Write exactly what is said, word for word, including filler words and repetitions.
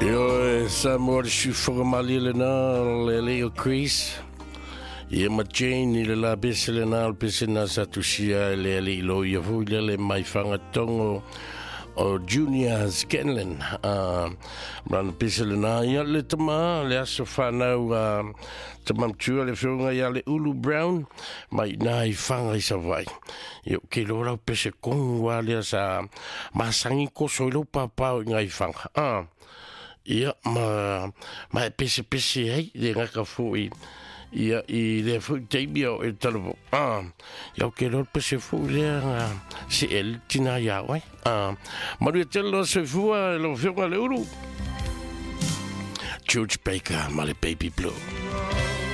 Io e Samuel si formali le na le Leo Chris. Ia ma Jane le la bese le na bese na satusia le le lo ia fuile le mai fanga tongo o Junior Scanlon. Uh, man bese le na ia le tama le aso whanau uh, tamam tua le whiunga ia le Ulu Brown mai na i whanga i sa vai. Io ke lo rau pese kongua lea sa masangi ko soilo papau i ngai whanga. Ah. Ia, ma, ma e pese pese hei, le ngaka fui. Ia, i le fui teimi o e talabo. Ah, iau ke lor pese fui lea nga si el tina iau, ai. Ah, maru e telo se fua e lo whiunga le uru. George Baker, ma le Baby Blue.